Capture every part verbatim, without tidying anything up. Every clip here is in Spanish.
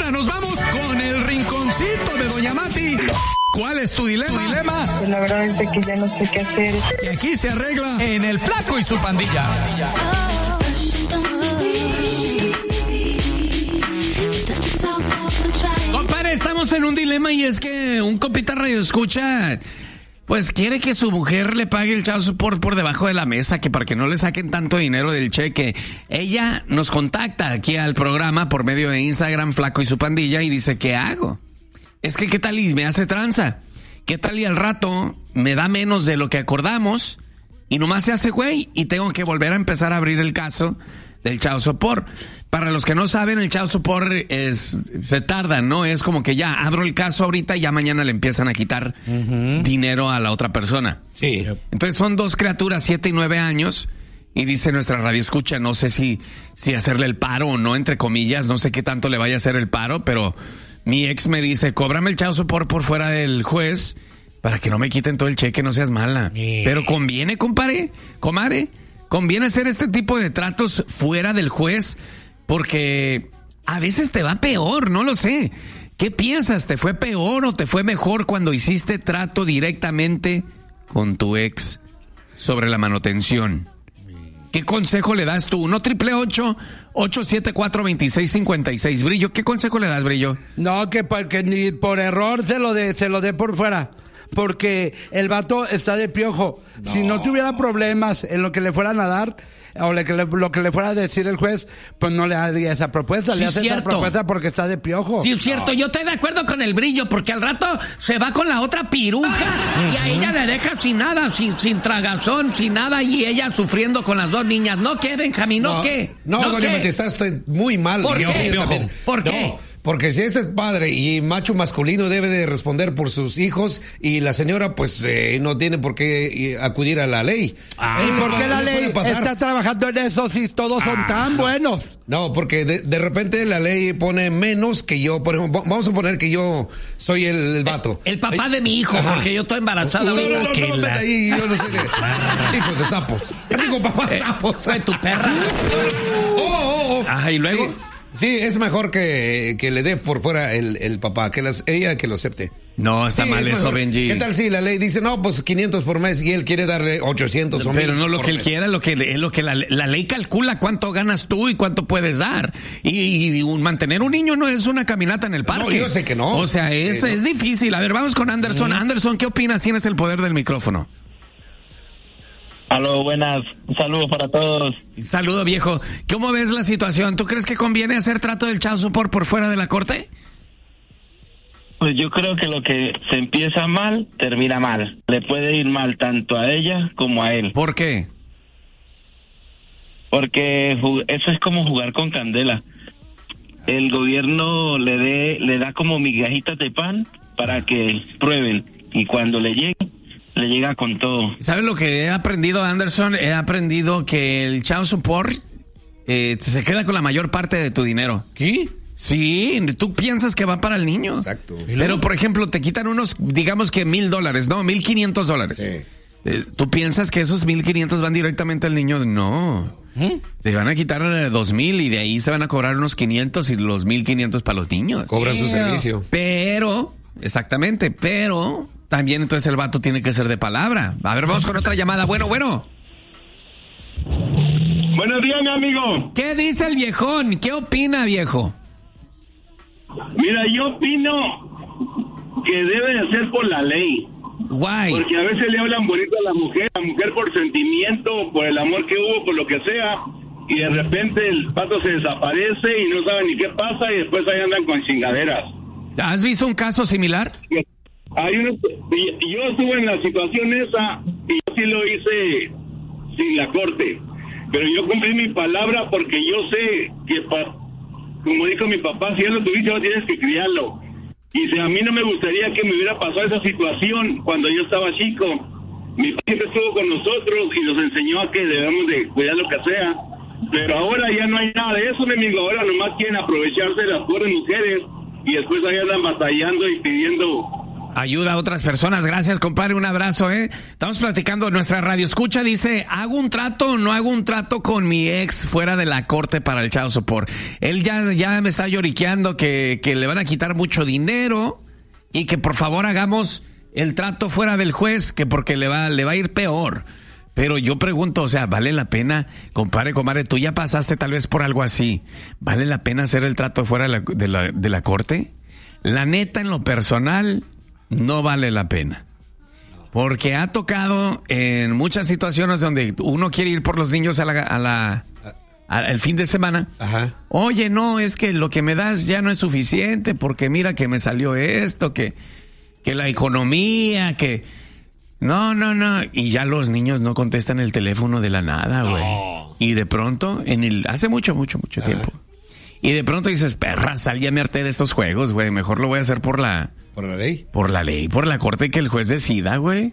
ahora nos vamos con el rinconcito de Doña Mati. ¿Cuál es tu dilema? dilema? Pues la verdad es que ya no sé qué hacer. Y aquí se arregla en El Flaco y su pandilla. Compadre, estamos en un dilema y es que un compita radio escucha, pues quiere que su mujer le pague el child support por debajo de la mesa, que para que no le saquen tanto dinero del cheque. Ella nos contacta aquí al programa por medio de Instagram, Flaco y su pandilla, y dice, ¿qué hago? Es que ¿qué tal y me hace tranza? ¿Qué tal y al rato me da menos de lo que acordamos y nomás se hace güey y tengo que volver a empezar a abrir el caso del child support? Para los que no saben, el child support es, se tarda, ¿no? Es como que ya abro el caso ahorita y ya mañana le empiezan a quitar uh-huh. dinero a la otra persona. Sí. Entonces son dos criaturas, siete y nueve años, y dice nuestra radio escucha, no sé si, si hacerle el paro o no, entre comillas, no sé qué tanto le vaya a hacer el paro, pero mi ex me dice, cóbrame el child support por fuera del juez para que no me quiten todo el cheque, no seas mala. Yeah. Pero conviene, compadre, comare, conviene hacer este tipo de tratos fuera del juez, porque a veces te va peor, no lo sé. ¿Qué piensas? ¿Te fue peor o te fue mejor cuando hiciste trato directamente con tu ex sobre la manutención? ¿Qué consejo le das tú? uno triple ocho, ocho siete cuatro, dos seis cinco seis. Brillo, ¿qué consejo le das, Brillo? No, que, que ni por error se lo dé se lo dé por fuera. Porque el vato está de piojo. No. Si no tuviera problemas en lo que le fueran a dar, o le, le, lo que le fuera a decir el juez, pues no le haría esa propuesta. Sí, le hace cierto. Esa propuesta porque está de piojo. Sí, es cierto. No. Yo estoy de acuerdo con el Brillo, porque al rato se va con la otra piruja uh-huh. y a ella le deja sin nada, sin, sin tragazón, sin nada, y ella sufriendo con las dos niñas. ¿No qué, Benjamín? ¿No, no qué? No, ¿No doña Mati, estás muy mal. ¿Por yo, qué? Yo ¿Por qué? No. Porque si este es padre y macho masculino debe de responder por sus hijos y la señora pues eh, no tiene por qué acudir a la ley. Ah, ¿y por qué la ley está trabajando en eso si todos son ah, tan buenos? No, porque de, de repente la ley pone menos que yo. Por ejemplo, vamos a poner que yo soy el, el vato. El, el papá Ay, de mi hijo, ajá. porque yo estoy embarazada. No, no, no, no, no, no la... ahí, yo no sé de hijos de sapos. Yo digo papá de sapos. Soy tu perra. Oh, oh, oh. Ajá, y luego... Sí. Sí, es mejor que, que le dé por fuera el, el papá, que las, ella que lo acepte. No, está sí, mal eso, mejor. Benji. ¿Qué tal si la ley dice, no, pues quinientos por mes y él quiere darle ochocientos o Pero no lo que mes. él quiera, lo que, es lo que la, la ley calcula cuánto ganas tú y cuánto puedes dar. Y, y, y mantener un niño no es una caminata en el parque. No, yo sé que no. O sea, es, sí, no. es difícil. A ver, vamos con Anderson. Mm. Anderson, ¿qué opinas? Tienes el poder del micrófono. Aló, buenas, un saludo para todos. Saludo, viejo. ¿Cómo ves la situación? ¿Tú crees que conviene hacer trato del child support por fuera de la corte? Pues yo creo que lo que se empieza mal, termina mal. Le puede ir mal tanto a ella como a él. ¿Por qué? Porque eso es como jugar con candela. El gobierno le dé, le da como migajitas de pan para que prueben. Y cuando le llegue, le llega con todo. ¿Sabes lo que he aprendido, Anderson? He aprendido que el child support eh, se queda con la mayor parte de tu dinero. ¿Qué? Sí, tú piensas que va para el niño. Exacto. Pero, por ejemplo, te quitan unos, digamos que mil dólares, no, mil quinientos dólares. Sí. Eh, ¿Tú piensas que esos mil quinientos van directamente al niño? No. ¿Eh? Te van a quitar dos mil y de ahí se van a cobrar unos quinientos y los mil quinientos para los niños. Cobran yeah. su servicio. Pero, exactamente, pero... También entonces el vato tiene que ser de palabra. A ver, vamos con otra llamada. Bueno, bueno. Buenos días, mi amigo. ¿Qué dice el viejón? ¿Qué opina, viejo? Mira, yo opino que debe de ser por la ley. Guay. Porque a veces le hablan bonito a la mujer, a la mujer por sentimiento, por el amor que hubo, por lo que sea, y de repente el vato se desaparece y no saben ni qué pasa y después ahí andan con chingaderas. ¿Has visto un caso similar? Hay unos, yo estuve en la situación esa y yo sí lo hice sin la corte, pero yo cumplí mi palabra porque yo sé que, pa, como dijo mi papá, si ya lo tuviste, no tienes que criarlo. Y si a mí no me gustaría que me hubiera pasado esa situación cuando yo estaba chico. Mi papá siempre estuvo con nosotros y nos enseñó a que debemos de cuidar lo que sea, pero ahora ya no hay nada de eso, mi amigo. Ahora nomás quieren aprovecharse de las pobres mujeres y después ahí andan batallando y pidiendo. ayuda a otras personas. Gracias, compadre, un abrazo, ¿eh? Estamos platicando, nuestra radio escucha dice, ¿hago un trato o no hago un trato con mi ex fuera de la corte para el child support? Él ya, ya me está lloriqueando que, que le van a quitar mucho dinero y que por favor hagamos el trato fuera del juez, que porque le va, le va a ir peor. Pero yo pregunto, o sea, ¿vale la pena, compadre, comadre, tú ya pasaste tal vez por algo así? ¿Vale la pena hacer el trato fuera de la, de la, de la corte? La neta, en lo personal, no vale la pena. Porque ha tocado en muchas situaciones donde uno quiere ir por los niños a la, a la, a, el fin de semana. Ajá. Oye, no, es que lo que me das ya no es suficiente porque mira que me salió esto, que, que la economía, que... No, no, no. Y ya los niños no contestan el teléfono de la nada, güey. No. Y de pronto, en el hace mucho, mucho, mucho Ajá. tiempo. Y de pronto dices, perra, sal, ya me harté de estos juegos, güey. Mejor lo voy a hacer por la... ¿Por la ley? Por la ley, por la corte, que el juez decida, güey.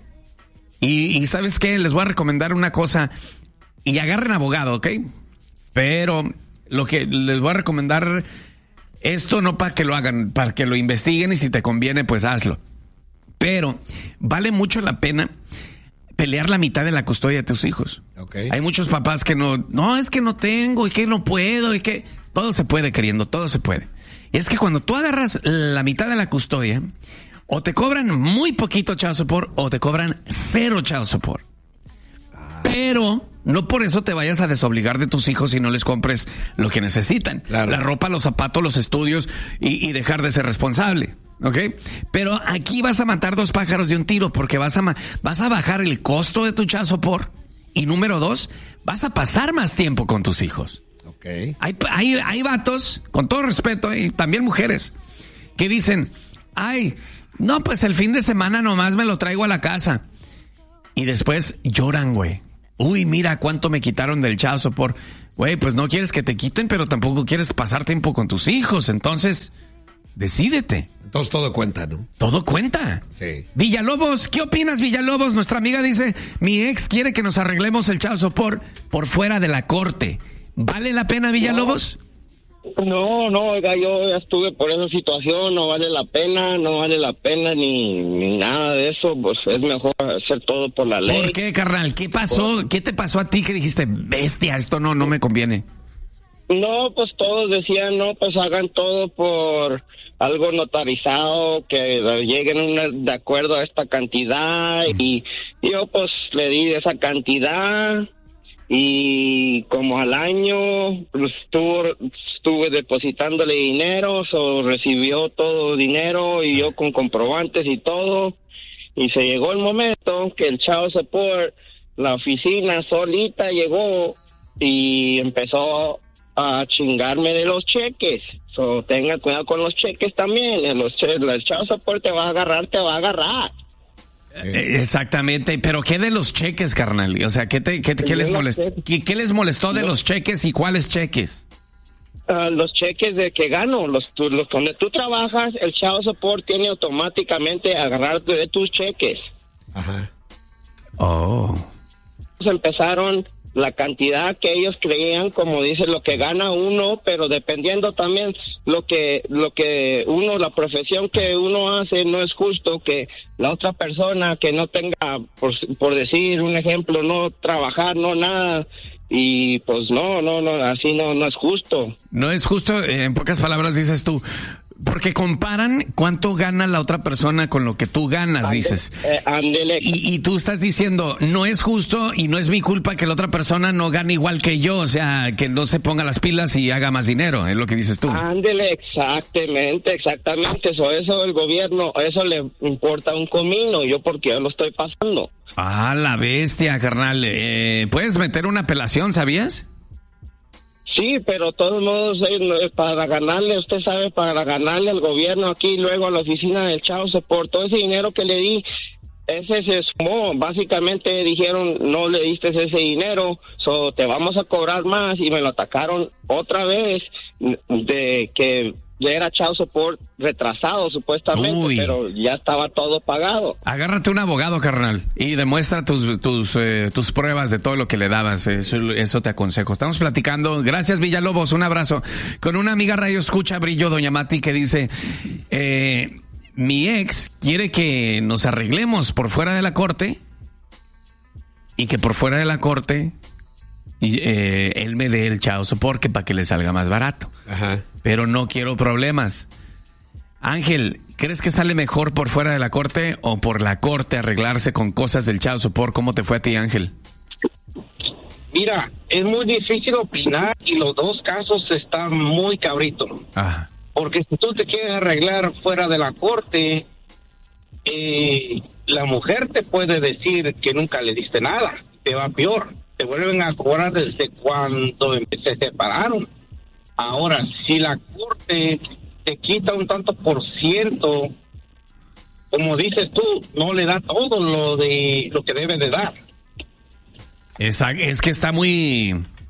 Y, y ¿sabes qué? Les voy a recomendar una cosa. Y agarren abogado, ¿ok? Pero lo que les voy a recomendar, esto no para que lo hagan, para que lo investiguen y si te conviene, pues hazlo. Pero vale mucho la pena pelear la mitad de la custodia de tus hijos. Okay. Hay muchos papás que no, no, es que no tengo, y que no puedo, y que todo se puede, queriendo, todo se puede. Y es que cuando tú agarras la mitad de la custodia, o te cobran muy poquito child support, o te cobran cero child support. Ah. Pero no por eso te vayas a desobligar de tus hijos y no les compres lo que necesitan. Claro. La ropa, los zapatos, los estudios, y, y dejar de ser responsable. ¿Ok? Pero aquí vas a matar dos pájaros de un tiro porque vas a, ma- vas a bajar el costo de tu child support y número dos, vas a pasar más tiempo con tus hijos. Okay. Hay, hay, hay vatos, con todo respeto, y también mujeres, que dicen, ay, no, pues el fin de semana nomás me lo traigo a la casa. Y después lloran, güey. Uy, mira cuánto me quitaron del child support. Güey, pues no quieres que te quiten, pero tampoco quieres pasar tiempo con tus hijos. Entonces... decídete. Entonces todo cuenta, ¿no? Todo cuenta. Sí. Villalobos, ¿qué opinas, Villalobos? Nuestra amiga dice, mi ex quiere que nos arreglemos el child support por fuera de la corte. ¿Vale la pena, Villalobos? No, no, oiga, yo ya estuve por esa situación, no vale la pena, no vale la pena ni, ni nada de eso, pues es mejor hacer todo por la ley. ¿Por qué, carnal? ¿Qué pasó? ¿Qué te pasó a ti que dijiste, bestia, esto no, no me conviene? No, pues todos decían, no, pues hagan todo por algo notarizado, que lleguen una, de acuerdo a esta cantidad, y yo pues le di esa cantidad, y como al año pues, estuvo, estuve depositándole dinero, so, recibió todo dinero, y yo con comprobantes y todo, y se llegó el momento que el child support, la oficina solita llegó y empezó a chingarme de los cheques. So, tenga cuidado con los cheques también. Los che- el child support te va a agarrar, te va a agarrar. Eh, Exactamente, pero ¿qué de los cheques, carnal? O sea, ¿qué, te, qué, qué, les, molest, ¿qué, ¿qué les molestó de los cheques y cuáles cheques? Uh, los cheques de que gano, los, tu, los donde tú trabajas, el child support tiene automáticamente agarrarte de tus cheques. Ajá. Oh. Empezaron la cantidad que ellos creían, como dice, lo que gana uno, pero dependiendo también lo que lo que uno, la profesión que uno hace, no es justo que la otra persona que no tenga, por, por decir un ejemplo, no trabajar, no nada, y pues no, no, no, así no, no es justo. No es justo, en pocas palabras dices tú, porque comparan cuánto gana la otra persona con lo que tú ganas, Ande, dices. Eh, ándele. Y, y tú estás diciendo, no es justo y no es mi culpa que la otra persona no gane igual que yo, o sea, que no se ponga las pilas y haga más dinero, es lo que dices tú. Ándele, exactamente, exactamente, eso, eso el gobierno, eso le importa un comino, yo porque yo lo estoy pasando. Ah, la bestia, carnal. Eh, ¿Puedes meter una apelación, sabías? Sí, pero de todos modos, eh, para ganarle, usted sabe, para ganarle al gobierno aquí, luego a la oficina del child support, todo ese dinero que le di, ese se sumó. Básicamente dijeron, no le diste ese dinero, so te vamos a cobrar más, y me lo atacaron otra vez de que era child support retrasado supuestamente. Uy. Pero ya estaba todo pagado. Agárrate un abogado, carnal, y demuestra tus tus eh, tus pruebas de todo lo que le dabas. Eso, eso te aconsejo. Estamos platicando. Gracias, Villalobos. Un abrazo. Con una amiga radio escucha Brillo, doña Mati, que dice, eh, mi ex quiere que nos arreglemos por fuera de la corte y que por fuera de la corte y, eh, él me dé el child support que para que le salga más barato. Ajá. Pero no quiero problemas. Ángel, ¿crees que sale mejor por fuera de la corte o por la corte arreglarse con cosas del child support? ¿Cómo te fue a ti, Ángel? Mira, es muy difícil opinar y los dos casos están muy cabritos. Ah. Porque si tú te quieres arreglar fuera de la corte, eh, la mujer te puede decir que nunca le diste nada. Te va peor. Te vuelven a cobrar desde cuando se separaron. Ahora, si la corte te quita un tanto por ciento, como dices tú, no le da todo lo de lo que debe de dar. Es, es que está muy...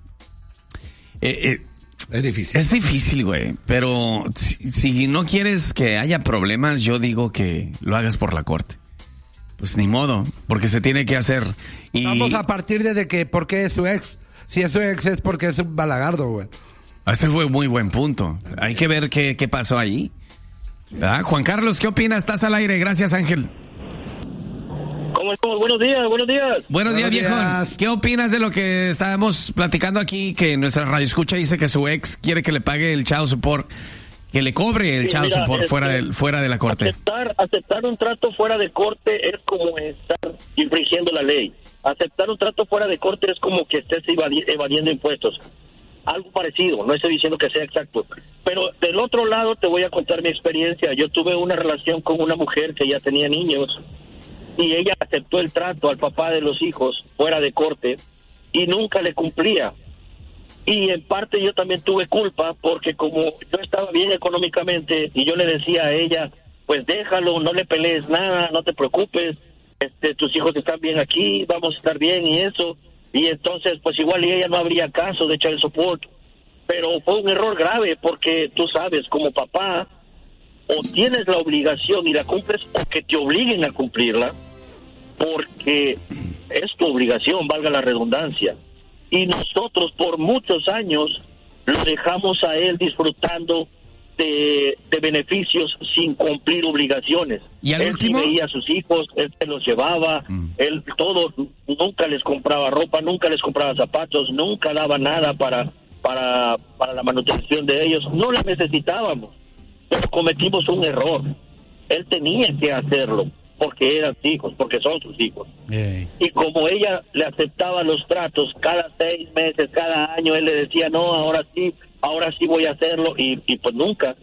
Eh, eh, es difícil. Es difícil, güey. Pero si, si no quieres que haya problemas, yo digo que lo hagas por la corte. Pues ni modo, porque se tiene que hacer. Y... Vamos a partir de que, ¿por qué es su ex? Si es su ex es porque es un balagardo, güey. Ese fue un muy buen punto. Hay que ver qué, qué pasó ahí. ¿Verdad? Juan Carlos, ¿qué opinas? Estás al aire. Gracias, Ángel. ¿Cómo estamos? Buenos días, buenos días. Buenos días, viejón. ¿Qué opinas de lo que estábamos platicando aquí? Que nuestra radio escucha dice que su ex quiere que le pague el child support, que le cobre el Sí, child mira, support este, fuera, de, fuera de la corte. Aceptar, aceptar un trato fuera de corte es como estar infringiendo la ley. Aceptar un trato fuera de corte es como que estés evadi- evadiendo impuestos. Algo parecido, no estoy diciendo que sea exacto. Pero del otro lado te voy a contar mi experiencia. Yo tuve una relación con una mujer que ya tenía niños y ella aceptó el trato al papá de los hijos fuera de corte y nunca le cumplía. Y en parte yo también tuve culpa porque como yo estaba bien económicamente y yo le decía a ella, pues déjalo, no le pelees nada, no te preocupes, este, tus hijos están bien aquí, vamos a estar bien y eso. Y entonces pues igual y ella no habría caso de echar el support. Pero fue un error grave porque tú sabes, como papá, o tienes la obligación y la cumples o que te obliguen a cumplirla, porque es tu obligación, valga la redundancia. Y nosotros por muchos años lo dejamos a él disfrutando de, de beneficios sin cumplir obligaciones. ¿Y al él último? Sí veía a sus hijos, él se los llevaba, mm. él todo, nunca les compraba ropa, nunca les compraba zapatos, nunca daba nada para, para, para la manutención de ellos. No la necesitábamos, pero cometimos un error. Él tenía que hacerlo porque eran hijos, porque son sus hijos. Yeah. Y como ella le aceptaba los tratos cada seis meses, cada año, él le decía, no, ahora sí, ahora sí voy a hacerlo, y, y pues nunca.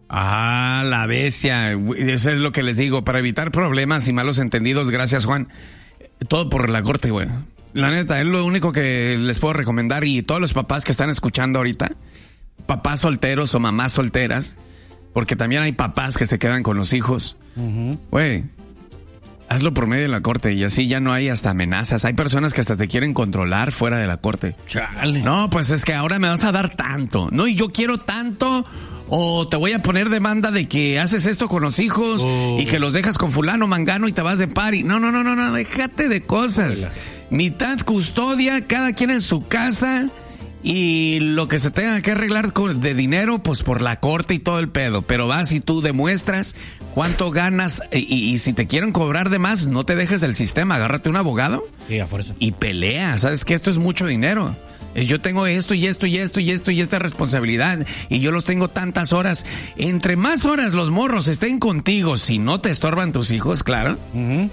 Ah, la bestia. Eso es lo que les digo, para evitar problemas y malos entendidos. Gracias, Juan. Todo por la corte, güey. La neta, es lo único que les puedo recomendar, y todos los papás que están escuchando ahorita, papás solteros o mamás solteras, porque también hay papás que se quedan con los hijos. Güey, uh-huh. Hazlo por medio de la corte y así ya no hay hasta amenazas. Hay personas que hasta te quieren controlar fuera de la corte. Chale. No, pues es que ahora me vas a dar tanto. No, y yo quiero tanto, o te voy a poner demanda de que haces esto con los hijos oh. y que los dejas con fulano, mangano y te vas de party. No, no, no, no, no, déjate de cosas. Hola. Mitad custodia, cada quien en su casa, y lo que se tenga que arreglar de dinero, pues por la corte y todo el pedo. Pero vas y tú demuestras cuánto ganas, y, y, y si te quieren cobrar de más, no te dejes del sistema, agárrate un abogado sí, a fuerza. Y pelea. Sabes que esto es mucho dinero. Yo tengo esto y esto y esto y esto y esta responsabilidad, y yo los tengo tantas horas. Entre más horas los morros estén contigo, si no te estorban tus hijos, claro, uh-huh.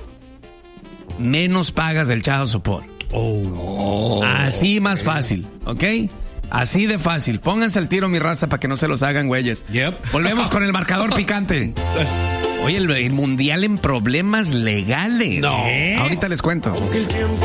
menos pagas del child support. Oh. Así más fácil, ¿ok? Así de fácil. Pónganse al tiro, mi raza, para que no se los hagan güeyes. Yep. Volvemos con el marcador picante. Oye, el, el mundial en problemas legales. No. ¿Eh? Ahorita les cuento. Aunque el tiempo